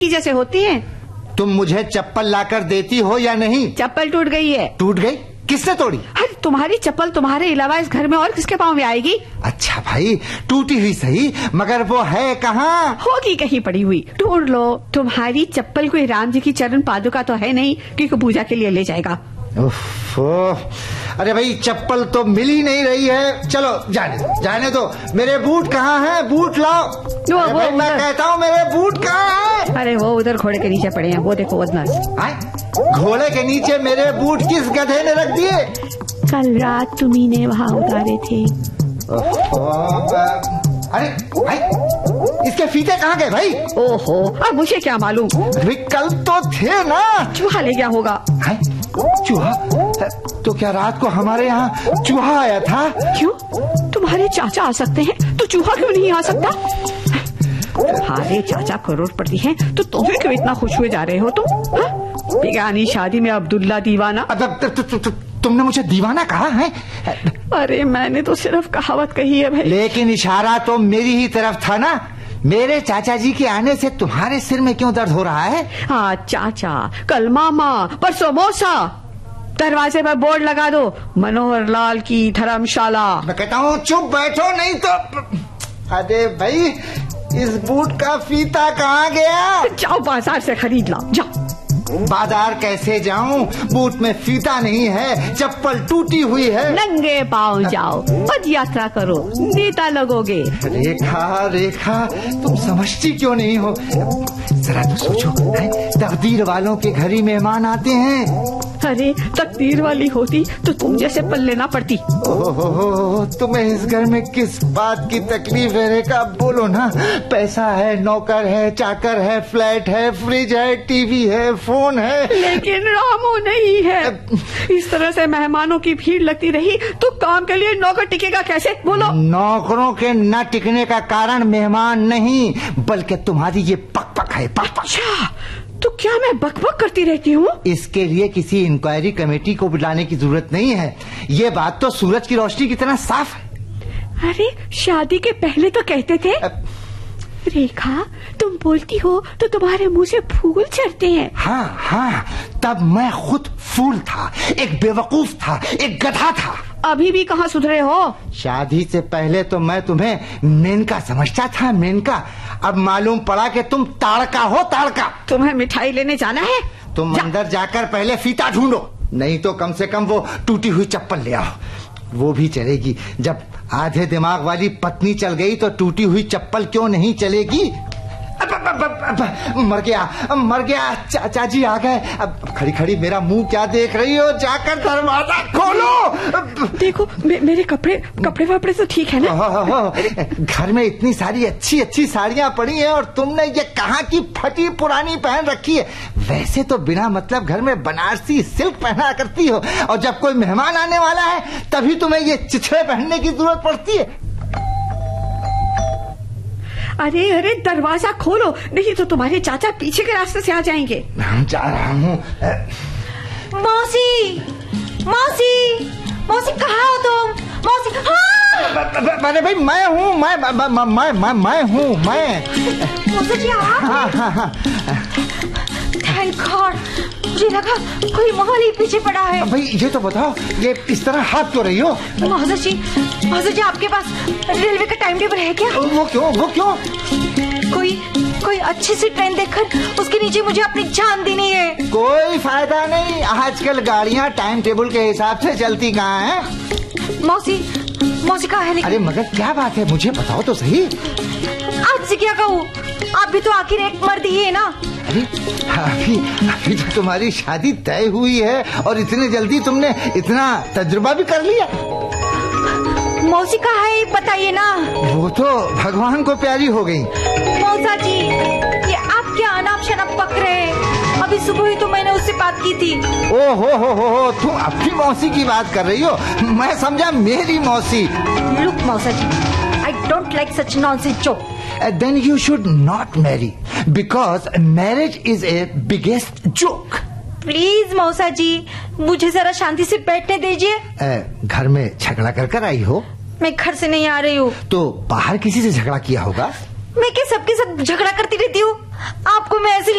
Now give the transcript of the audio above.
जैसे होती हैं। तुम मुझे चप्पल लाकर देती हो या नहीं? चप्पल टूट गई है। टूट गई? किसने तोड़ी? अरे तुम्हारी चप्पल तुम्हारे अलावा इस घर में और किसके पाँव में आएगी? अच्छा भाई, टूटी हुई सही, मगर वो है कहाँ? होगी कहीं पड़ी हुई, ढूंढ लो। तुम्हारी चप्पल कोई राम जी की चरण पादुका तो है नहीं कि पूजा के लिए ले जाएगा। अरे भाई, चप्पल तो मिल ही नहीं रही है। चलो जाने दो। मेरे बूट कहाँ हैं? बूट लाओ। भाई, मैं कहता हूँ मेरे बूट कहाँ हैं? अरे वो उधर घोड़े के नीचे पड़े हैं, वो देखो उधर। घोड़े के नीचे मेरे बूट किस गधे ने रख दिए? कल रात तुम्ही ने वहाँ उतारे थे। अरे भाई, इसके फीते कहाँ गए भाई? ओहो, अब मुझे क्या मालूम। कल तो थे ना। चूहा ले गया होगा। चूहा? तो क्या रात को हमारे यहाँ चूहा आया था? क्यों? तुम्हारे चाचा आ सकते हैं तो चूहा क्यों नहीं आ सकता? तुम्हारे चाचा करोड़पति हैं तो तुम्हें क्यों इतना खुश हुए जा रहे हो तुम? बेगानी शादी में अब्दुल्ला दीवाना। तुमने मुझे दीवाना कहा है? अरे मैंने तो सिर्फ कहावत कही है भाई। लेकिन इशारा तो मेरी ही तरफ था ना। मेरे चाचा जी के आने से तुम्हारे सिर में क्यों दर्द हो रहा है? हाँ, चाचा, कल मामा, परसों मौसा। दरवाजे पर बोर्ड लगा दो, मनोहर लाल की धर्मशाला। मैं कहता हूँ चुप बैठो, नहीं तो। अरे भाई, इस बूट का फीता कहाँ गया? जाओ बाजार से खरीद लाओ, जाओ। बाजार कैसे जाऊं? बूट में फीता नहीं है, चप्पल टूटी हुई है। नंगे पाँव जाओ, पद यात्रा करो, नेता लगोगे। रेखा, तुम समझती क्यों नहीं हो? जरा तो सोचो, तकदीर वालों के घर ही मेहमान आते हैं। अरे तकदीर वाली होती तो तुम जैसे पल्ले ना पड़ती। ओहो, तुम्हें इस घर में किस बात की तकलीफ है रेखा? बोलो ना। पैसा है, नौकर है, चाकर है, फ्लैट है, फ्रिज है, टीवी है, फोन है, लेकिन रामू नहीं है। इस तरह से मेहमानों की भीड़ लगती रही तो काम के लिए नौकर टिकेगा कैसे? बोलो। नौकरों के न टिकने का कारण मेहमान नहीं, बल्कि तुम्हारी ये पक है। अच्छा, तो क्या मैं बकबक करती रहती हूँ? इसके लिए किसी इंक्वायरी कमेटी को बुलाने की जरूरत नहीं है। ये बात तो सूरज की रोशनी की तरह साफ है। अरे शादी के पहले तो कहते थे। रेखा, तुम बोलती हो तो तुम्हारे मुंह से फूल झड़ते हैं। हाँ, तब मैं खुद फूल था, एक बेवकूफ था, एक गधा था। अभी भी कहाँ सुधरे हो? शादी से पहले तो मैं तुम्हें मेनका समझता था, मेनका। अब मालूम पड़ा कि तुम ताड़का हो, ताड़का। तुम्हें मिठाई लेने जाना है? तुम अंदर जाकर पहले फीता ढूंढो, नहीं तो कम से कम वो टूटी हुई चप्पल ले आओ। वो भी चलेगी। जब आधे दिमाग वाली पत्नी चल गई तो टूटी हुई चप्पल क्यों नहीं चलेगी? मर गया। चाचा जी आ गए। अब खड़ी मेरा मुंह क्या देख रही हो? जाकर दरवाजा खोलो। देखो मेरे कपड़े वापड़े तो ठीक है ना? घर में इतनी सारी अच्छी साड़ियाँ पड़ी हैं और तुमने ये कहाँ की फटी पुरानी पहन रखी है। वैसे तो बिना मतलब घर में बनारसी सिल्क पहना करती हो, और जब कोई मेहमान आने वाला है तभी तुम्हें ये चिथड़े पहनने की जरूरत पड़ती है। अरे दरवाजा खोलो, नहीं तो तुम्हारे चाचा पीछे के रास्ते से आ जाएंगे। मैं जा रहा हूँ। मौसी कहाँ हो तुम? मौसी। अरे भाई, मैं हूँ। मौसी जी आप? थैंक गॉड, मुझे लगा कोई माहौल ही पीछे पड़ा है। भाई ये तो बताओ, ये इस तरह हाथ क्यों रही हो? मौसी जी आपके पास रेलवे का टाइम टेबल है क्या? वो क्यों? कोई अच्छी सी ट्रेन देखकर उसके नीचे मुझे अपनी जान देनी है। कोई फायदा नहीं, आजकल गाड़ियाँ टाइम टेबल के हिसाब से चलती कहाँ हैं? मौसी कहाँ है? अरे मगर क्या बात है, मुझे बताओ तो सही। आपसे क्या कहूँ, आप भी तो आखिर एक मर्द ही है ना। अरे अभी तो तुम्हारी शादी तय हुई है और इतने जल्दी तुमने इतना तजुर्बा भी कर लिया। मौसी कहाँ है बताइए ना। वो तो भगवान को प्यारी हो गई। मौसा जी, ये आप क्या अनाप शनाप पक रहे हैं? अभी सुबह ही तो मैंने उससे बात की थी। ओ हो, तुम अपनी मौसी की बात कर रही हो? मैं समझा मेरी मौसी। लुक मौसा जी, I don't like such nonsense joke. Then you should not marry because marriage is a biggest joke. Please मौसा जी, मुझे जरा शांति से बैठने दीजिए। घर में झगड़ा कर आई हो? मैं घर से नहीं आ रही हूँ। तो बाहर किसी से झगड़ा किया होगा? मैं क्या सबके साथ झगड़ा करती रहती हूँ? आपको मैं ऐसी